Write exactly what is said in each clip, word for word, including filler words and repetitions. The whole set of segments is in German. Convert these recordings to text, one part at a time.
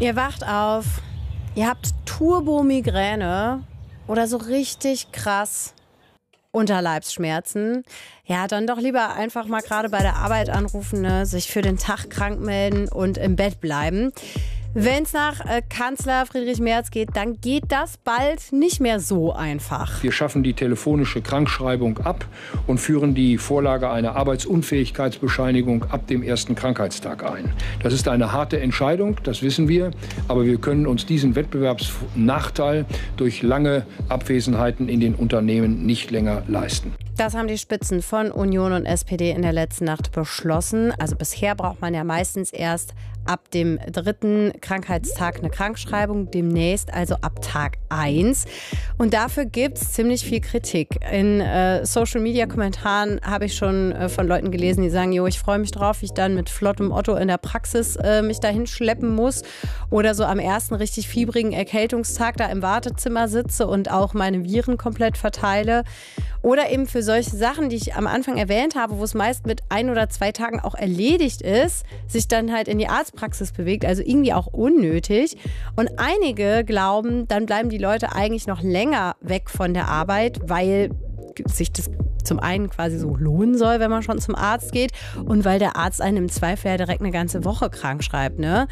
Ihr wacht auf, ihr habt Turbo-Migräne oder so richtig krass Unterleibsschmerzen. Ja, dann doch lieber einfach mal gerade bei der Arbeit anrufen, ne? Sich für den Tag krank melden und im Bett bleiben. Wenn es nach äh, Kanzler Friedrich Merz geht, dann geht das bald nicht mehr so einfach. Wir schaffen die telefonische Krankschreibung ab und führen die Vorlage einer Arbeitsunfähigkeitsbescheinigung ab dem ersten Krankheitstag ein. Das ist eine harte Entscheidung, das wissen wir, aber wir können uns diesen Wettbewerbsnachteil durch lange Abwesenheiten in den Unternehmen nicht länger leisten. Das haben die Spitzen von Union und S P D in der letzten Nacht beschlossen. Also bisher braucht man ja meistens erst ab dem dritten Krankheitstag eine Krankschreibung, demnächst also ab Tag eins. Und dafür gibt es ziemlich viel Kritik. In äh, Social-Media-Kommentaren habe ich schon äh, von Leuten gelesen, die sagen, jo, ich freue mich drauf, wie ich dann mit flottem Otto in der Praxis äh, mich dahin schleppen muss oder so am ersten richtig fiebrigen Erkältungstag da im Wartezimmer sitze und auch meine Viren komplett verteile. Oder eben für solche Sachen, die ich am Anfang erwähnt habe, wo es meist mit ein oder zwei Tagen auch erledigt ist, sich dann halt in die Arztpraxis bewegt, also irgendwie auch unnötig. Und einige glauben, dann bleiben die Leute eigentlich noch länger weg von der Arbeit, weil sich das zum einen quasi so lohnen soll, wenn man schon zum Arzt geht und weil der Arzt einen im Zweifel ja direkt eine ganze Woche krank schreibt, ne?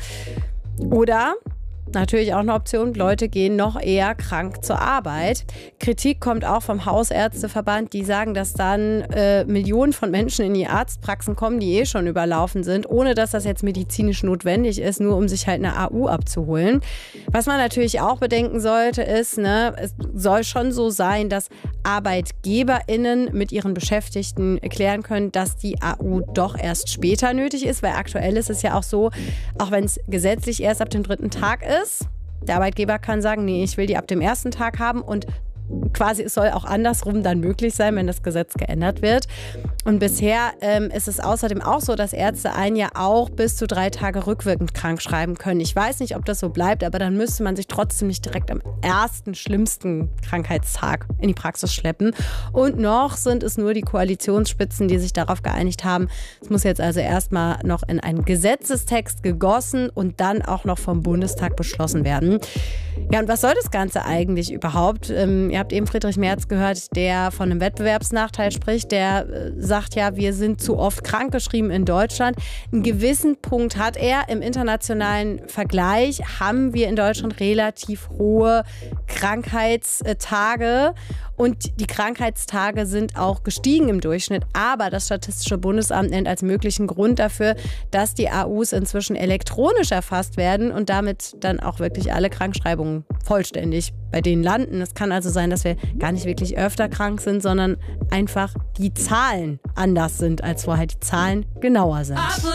Oder natürlich auch eine Option, Leute gehen noch eher krank zur Arbeit. Kritik kommt auch vom Hausärzteverband, die sagen, dass dann äh, Millionen von Menschen in die Arztpraxen kommen, die eh schon überlaufen sind, ohne dass das jetzt medizinisch notwendig ist, nur um sich halt eine A U abzuholen. Was man natürlich auch bedenken sollte, ist, ne, es soll schon so sein, dass ArbeitgeberInnen mit ihren Beschäftigten erklären können, dass die A U doch erst später nötig ist, weil aktuell ist es ja auch so, auch wenn es gesetzlich erst ab dem dritten Tag ist, der Arbeitgeber kann sagen, nee, ich will die ab dem ersten Tag haben und quasi es soll auch andersrum dann möglich sein, wenn das Gesetz geändert wird. Und bisher ähm, ist es außerdem auch so, dass Ärzte ein Jahr auch bis zu drei Tage rückwirkend krank schreiben können. Ich weiß nicht, ob das so bleibt, aber dann müsste man sich trotzdem nicht direkt am ersten schlimmsten Krankheitstag in die Praxis schleppen. Und noch sind es nur die Koalitionsspitzen, die sich darauf geeinigt haben. Es muss jetzt also erstmal noch in einen Gesetzestext gegossen und dann auch noch vom Bundestag beschlossen werden. Ja, und was soll das Ganze eigentlich überhaupt? Ähm, ihr habt eben Friedrich Merz gehört, der von einem Wettbewerbsnachteil spricht, der äh, sagt ja, wir sind zu oft krankgeschrieben in Deutschland. Einen gewissen Punkt hat er. Im internationalen Vergleich haben wir in Deutschland relativ hohe Krankheitstage und die Krankheitstage sind auch gestiegen im Durchschnitt. Aber das Statistische Bundesamt nennt als möglichen Grund dafür, dass die A Us inzwischen elektronisch erfasst werden und damit dann auch wirklich alle Krankschreibungen vollständig bei denen landen. Es kann also sein, dass wir gar nicht wirklich öfter krank sind, sondern einfach die Zahlen anders sind als vorher, die Zahlen genauer sind.